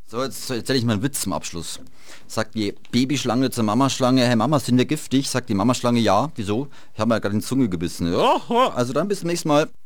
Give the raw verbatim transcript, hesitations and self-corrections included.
So, jetzt erzähle ich mal einen Witz zum Abschluss. Sagt die Babyschlange zur Mamaschlange, hey Mama, sind wir giftig? Sagt die Mamaschlange, ja. Wieso? Ich habe mir gerade in die Zunge gebissen. Ja, also dann bis zum nächsten Mal.